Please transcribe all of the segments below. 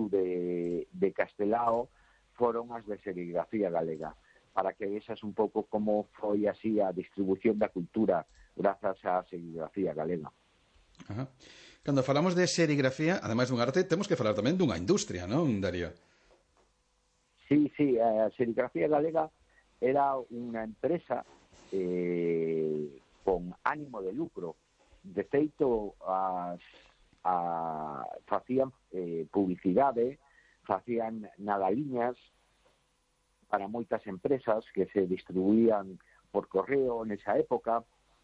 de Castelao foron as de serigrafía galega, para que vexas un pouco como foi así a distribución da cultura grazas á serigrafía galega. Ajá. Cando falamos de serigrafía, ademais dun arte, temos que falar tamén dunha industria, non, Darío? Sí, a serigrafía galega era unha empresa con ánimo de lucro. De feito, facían publicidade, facían nadaliñas para moitas empresas que se distribuían por correo nesa época,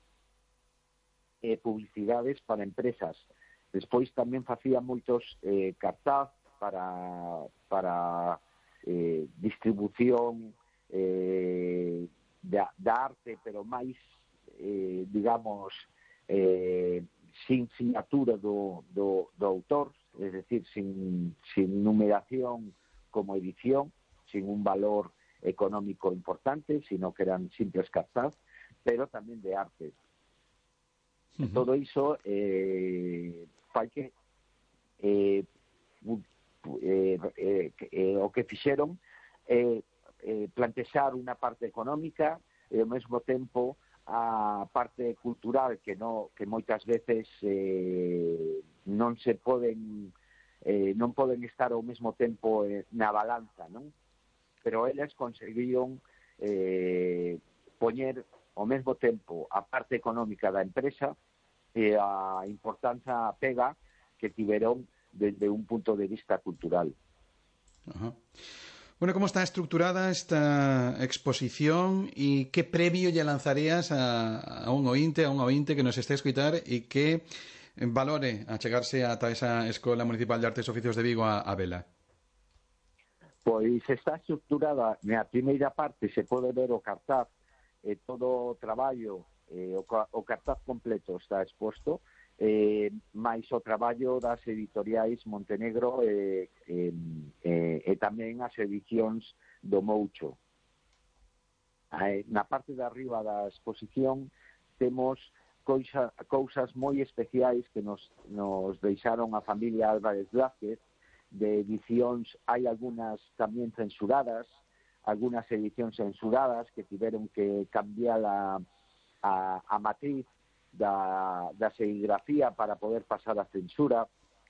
publicidades para empresas. Despois tamén facían moitos cartaz para distribución da arte, pero máis, digamos, sin sinatura do autor, es decir, sin numeración como edición, sin un valor económico importante, sino que eran simples cartaz, pero tamén de arte. Todo iso fai que o que fixeron plantexar unha parte económica e ao mesmo tempo a parte cultural que moitas veces non poden estar ao mesmo tempo na balanza, non? Pero eles conseguiron poñer ao mesmo tempo a parte económica da empresa e a importancia pega que tiveron desde un punto de vista cultural. Ajá. Bueno, ¿cómo está estructurada esta exposición y qué premio lle lanzarías a un ointe, a unha ointe que nos este a escutar e que valore achegarse ata esa Escola Municipal de Artes e Oficios de Vigo a vela? Pois está estructurada, na primeira parte se pode ver o cartaz, todo o traballo, o cartaz completo está exposto, máis o traballo das editoriais Montenegro e tamén as edicións do Moucho. Na parte de arriba da exposición temos cousas moi especiais que nos deixaron a familia Álvarez Blázquez, de edicións, hai algunhas tamén censuradas, algunhas edicións censuradas que tiveron que cambiar a matriz da serigrafía para poder pasar a censura.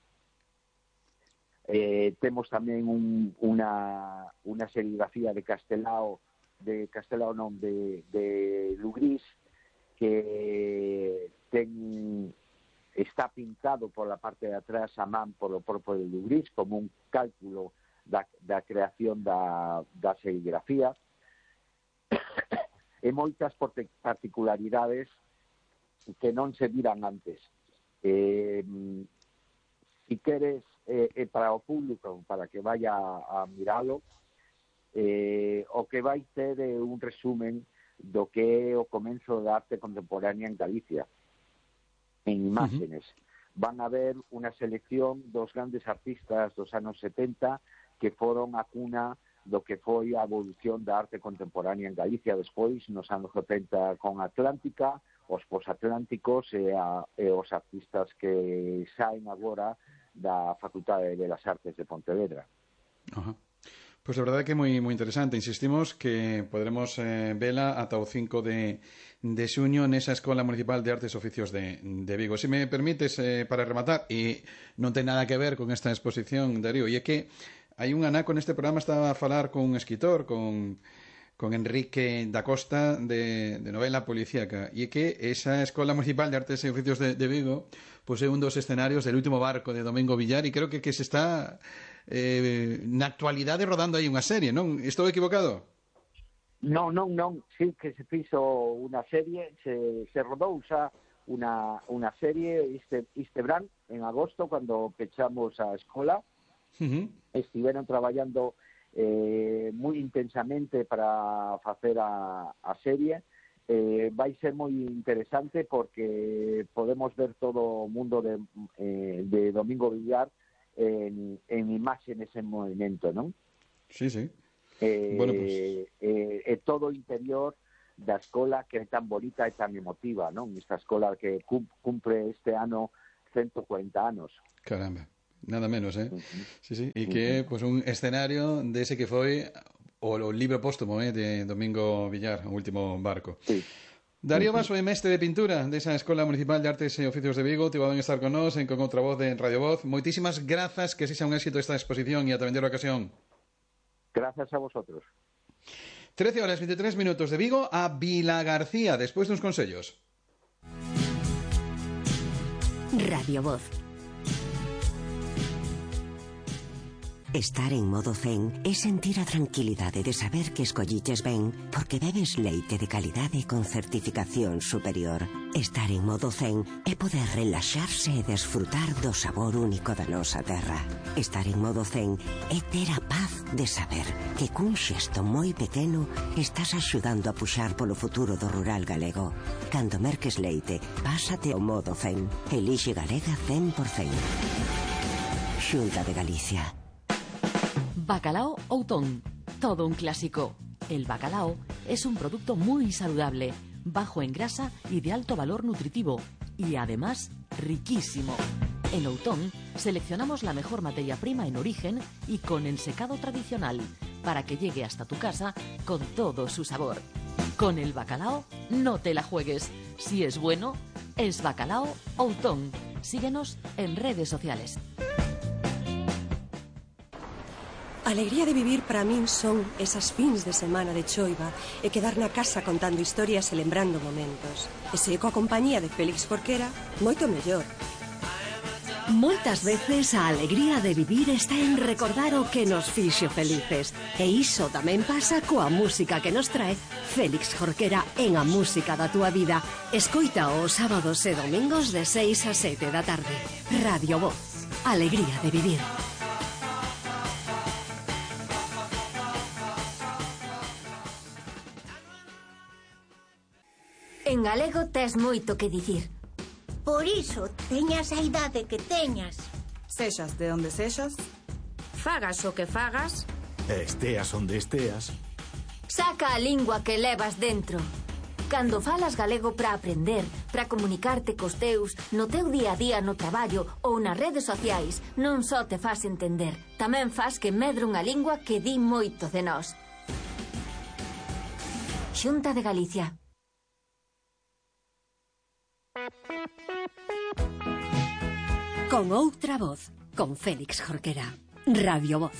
Temos tamén unha serigrafía de Lugrís, que está pintado pola parte de atrás a man polo propio de Lugrís como un cálculo da creación da serigrafía, e moitas particularidades que non se viran antes. Si queres, para o público, para que vaya a miralo, o que vai ter un resumen do que é o comenzo da arte contemporánea en Galicia, en imágenes. Van a ver unha selección dos grandes artistas dos anos 70 que foron a cuna do que foi a evolución da arte contemporánea en Galicia despois, nos anos 70 con Atlántica, os posatlánticos e os artistas que saen agora da Facultade de Belas Artes de Pontevedra. Ajá. Pois a verdade é que é moi interesante. Insistimos que poderemos vela ata o 5 de xuño nesa Escola Municipal de Artes e Oficios de Vigo. Se me permites, para rematar, e non ten nada que ver con esta exposición, Darío, e é que hai un anaco neste programa, estaba a falar con un escritor, con Enrique da Costa, de novela policíaca, e é que esa Escola Municipal de Artes e Oficios de Vigo pois é un dos escenarios del último barco de Domingo Villar, e creo que se está na actualidade rodando aí unha serie, non? Estou equivocado? Non, sí que se fixo unha serie, se rodou xa unha serie este verán, en agosto, cando pechamos a escola. Estiveron traballando moi intensamente para facer a serie. Vai ser moi interesante porque podemos ver todo o mundo de Domingo Villar en imágenes en movimento, non? Sí. Bueno, pues... todo o interior da escola que é tan bonita e tan emotiva, non? Esta escola que cumpre este ano 140 anos. Caramba. nada menos, Sí, sí, e que pues un escenario dese que foi o libro póstumo de Domingo Villar, o último barco. Sí. Darío Vaso é mestre de pintura desa Escola Municipal de Artes e Oficios de Vigo. Tivo ben estar con nós en Con Outra Voz de Radio Voz. Moitísimas grazas, que sexa un éxito esta exposición e ata vender a ocasión. Gracias a vosotros. 13:23 de Vigo a Vilagarcía, despois duns consellos. Radio Voz. Estar en modo zen é sentir a tranquilidade de saber que escolliches ben porque bebes leite de calidade con certificación superior. Estar en modo zen é poder relaxarse e desfrutar do sabor único da nosa terra. Estar en modo zen é ter a paz de saber que cun xesto moi pequeno estás axudando a puxar polo futuro do rural galego. Cando merques leite, pásate ao modo zen. Elixe Galega 100%. Xunta de Galicia. Bacalao Outón, todo un clásico. El bacalao es un producto muy saludable, bajo en grasa y de alto valor nutritivo, y además riquísimo. En Outón seleccionamos la mejor materia prima en origen y con ensecado tradicional, para que llegue hasta tu casa con todo su sabor. Con el bacalao no te la juegues. Si es bueno, es Bacalao Outón. Síguenos en redes sociales. A alegría de vivir para min son esas fins de semana de choiva e quedar na casa contando historias e lembrando momentos. E se coa compañía de Félix Jorquera, moito mellor. Moitas veces a alegría de vivir está en recordar o que nos fixo felices. E iso tamén pasa coa música que nos trae Félix Jorquera en A Música da Túa Vida. Escoita os sábados e domingos de 6 a 7 da tarde. Radio Voz. Alegría de vivir. En galego tes moito que dicir. Por iso, teñas a idade que teñas. Sexas de onde sexas, Fagas o que fagas, esteas onde esteas. saca a lingua que levas dentro. Cando falas galego para aprender, para comunicarte cos teus, no teu día a día no traballo ou nas redes sociais, non só te fas entender, tamén fas que medre unha lingua que di moito de nós. Xunta de Galicia. Con Outra Voz, con Félix Jorquera. Radio Voz.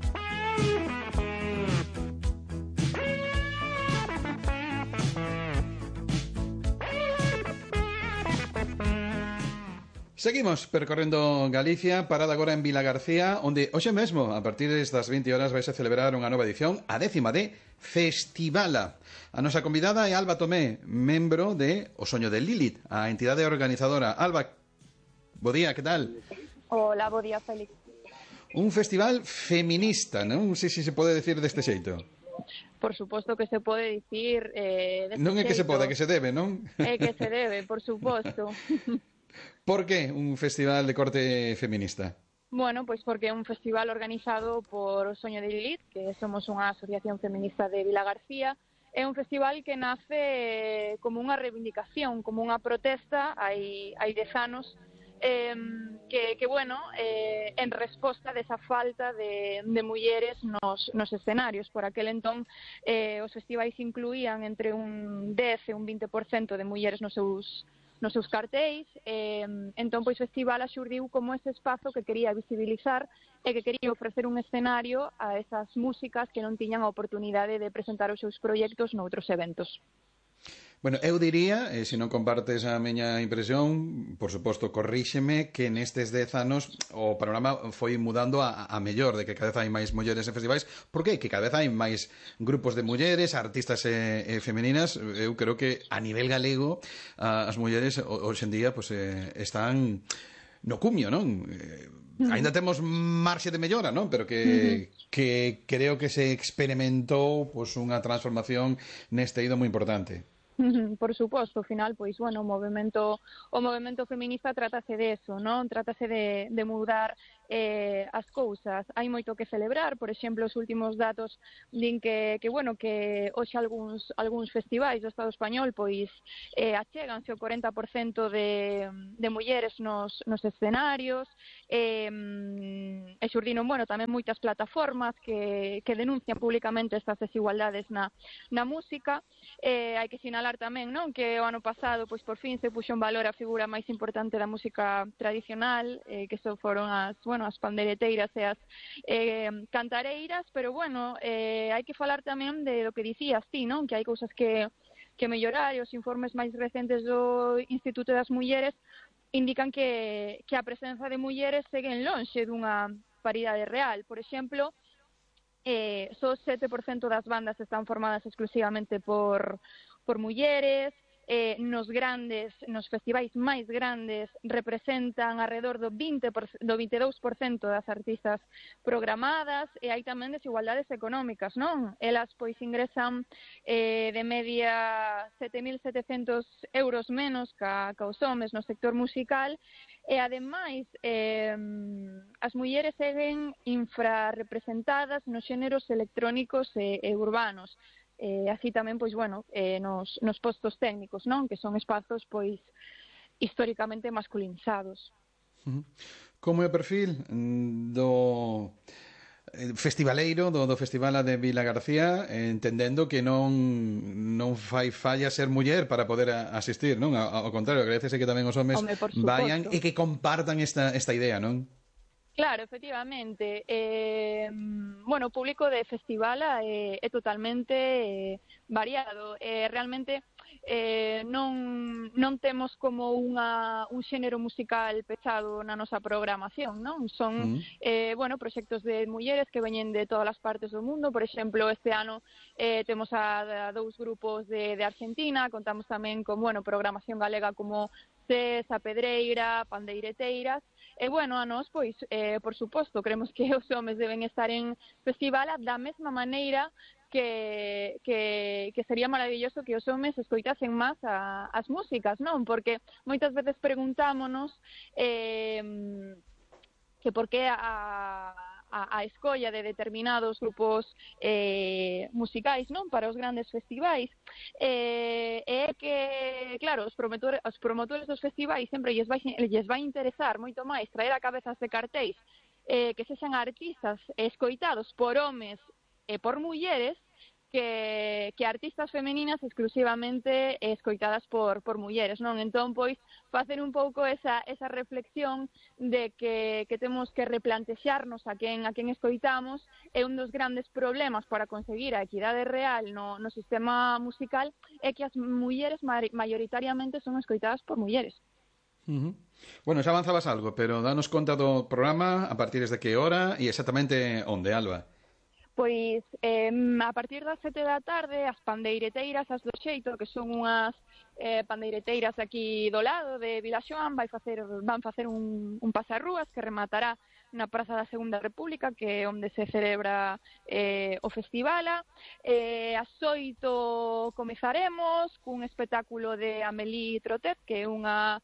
Seguimos percorrendo Galicia, parada agora en Vilagarcía, onde hoxe mesmo, a partir das 20 horas, vais a celebrar unha nova edición, a 10ª de Festivala. A nosa convidada é Alba Tomé, membro de O Soño de Lilith, a entidade organizadora. Alba, bo día, que tal? Hola, bo día, Félix. Un festival feminista, non? Non sei se pode decir deste xeito. Por suposto que se pode dicir non é que se pode, é que se debe, non? É que se debe, por suposto. Por que un festival de corte feminista? Bueno, pois porque é un festival organizado por O Soño de Lilith, que somos unha asociación feminista de Vilagarcía. É un festival que nace como unha reivindicación, como unha protesta hai 10 anos, que bueno, en resposta desa falta de mulleres nos escenarios. Por aquel entón, os festivais incluían entre un 10 e un 20% de mulleres nos seus cartéis, entón pois o festival axurdiu como ese espazo que quería visibilizar e que quería ofrecer un escenario a esas músicas que non tiñan a oportunidade de presentar os seus proxectos noutros eventos. Bueno, eu diría, se non compartes a miña impresión, por suposto, corríxeme, que nestes 10 anos o panorama foi mudando a mellor, de que cada vez hai máis mulleres en festivais. Por que? Que cada vez hai máis grupos de mulleres, artistas femeninas. Eu creo que a nivel galego as mulleres hoxe en día pues, están no cumio, non? Ainda temos marxe de mellora, non? Pero que creo que se experimentou pues, unha transformación neste eido moi importante. Por suposto, ao final, pois, bueno, o movimento feminista trátase de eso, non? Trátase de mudar as cousas. Hai moito que celebrar, por exemplo, os últimos datos din que hoxe algúns festivais do Estado español pois achéganse o 40% de mulleres nos escenarios, e xurdiron, tamén moitas plataformas que denuncian públicamente estas desigualdades na música. Hai que sinalar tamén, non, que o ano pasado pois por fin se puxo en valor a figura máis importante da música tradicional, que foron as pandeireteiras e as cantareiras, pero hai que falar tamén de do que dicías ti, non, que hai cousas que mellorar, e os informes máis recentes do Instituto das Mulleres indican que a presenza de mulleres seguen lonxe dunha paridade real. Por exemplo, só 7% das bandas están formadas exclusivamente por mulleres. Nos festivais máis grandes representan alrededor do 22% das artistas programadas, e hai tamén desigualdades económicas, non? Elas pois ingresan de media 7.700 euros menos ca os homes no sector musical, e ademais as mulleres seguen infrarrepresentadas nos xéneros electrónicos e urbanos. Así tamén, nos postos técnicos, non? Que son espazos, históricamente masculinizados. Como é o perfil do festivaleiro, do Festival de Vilagarcía, entendendo que non fai falla ser muller para poder asistir, non? Ao contrario, agradecese que tamén os homes vayan e que compartan esta idea, non? Claro, efectivamente. O público de Festivala é totalmente variado. Realmente non temos como un xénero musical pechado na nosa programación, non? Son proxectos de mulleres que veñen de todas as partes do mundo. Por exemplo, este ano temos a dous grupos de Argentina, contamos tamén con programación galega como a Pedreira, Pandeireteiras. E a nós, por suposto, creemos que os homes deben estar en Festivala da mesma maneira que sería maravilloso que os homes escoitasen máis as músicas, non? Porque moitas veces preguntámonos que por que a escolla de determinados grupos musicais, non, para os grandes festivais, é que, claro, os promotores dos festivais sempre lles vai interesar moito máis traer a cabezas de cartéis que sexan artistas escoitados por homes e por mulleres que artistas femeninas exclusivamente escoitadas por mulleres, non? Entón, facer un pouco esa reflexión de que temos que replantexarnos a quen escoitamos. É un dos grandes problemas para conseguir a equidade real no sistema musical, é que as mulleres maioritariamente son escoitadas por mulleres. Xa avanzabas algo, pero danos conta do programa, a partir de que hora e exactamente onde, Alba? Pois a partir das 7 da tarde as pandeireteiras, as do Xeito, que son unhas pandeireteiras aquí do lado de Vilaxoán, van facer un pasarrúas que rematará na Praza da Segunda República, que é onde se celebra o Festivala. As 8 comezaremos cun espectáculo de Amélie Trotet, que é unha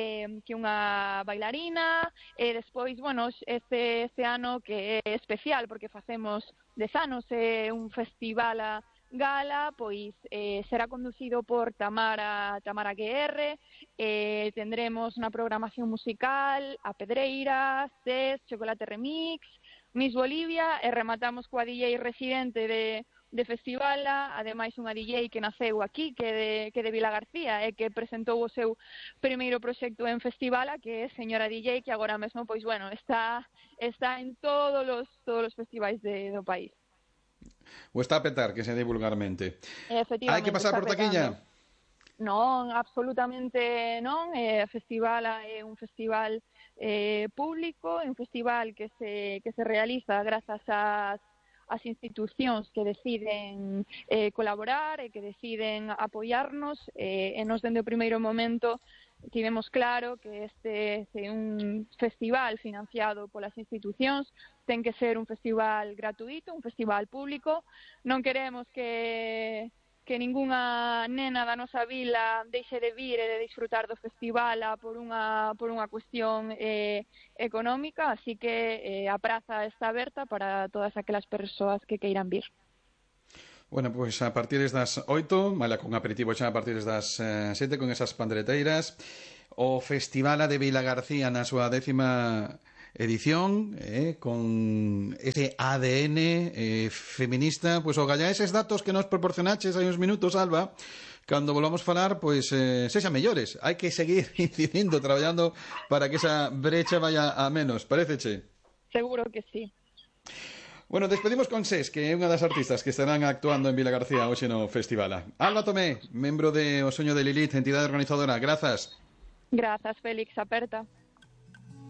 bailarina, e despois, este ano que é especial porque facemos 10 anos, é un festival gala, pois será conducido por Tamara GR. Tendremos na programación musical a Pedreira, Cés, Chocolate Remix, Miss Bolivia, e rematamos coa DJ residente de Festivala, ademais unha DJ que naceu aquí, que de Vilagarcía, e que presentou o seu primeiro proxecto en Festivala, que é Señora DJ, que agora mesmo está en todos os festivais do país. O está a petar, que se di vulgarmente. Hai que pasar por taquilla? Non, absolutamente non. O festival é un festival público, é un festival que se realiza grazas ás institucións que deciden colaborar e que deciden apoiarnos, e nos dende o primeiro momento tivemos claro que este é un festival financiado polas institucións, ten que ser un festival gratuito, un festival público. Non queremos que que ningunha nena da nosa vila deixe de vir e de disfrutar do festival por unha cuestión económica, así que a praza está aberta para todas aquelas persoas que queiran vir. Bueno, pois a partir das 8, mala con aperitivo xa a partir das 7 con esas pandereteiras, o Festival de Vilagarcía na súa 10ª edición, con ese ADN feminista, pois o galla eses datos que nos proporcionaches hai uns minutos, Alba, cando volvamos falar, pois sexa mellores. Hai que seguir incidindo, traballando para que esa brecha vaya a menos, paréceche? Seguro que sí. Bueno, despedimos con Ses, que é unha das artistas que estarán actuando en Vilagarcía hoxe no festival. Alba Tomé, membro de O Soño de Lilith, entidade organizadora. Grazas. Grazas, Félix, aperta.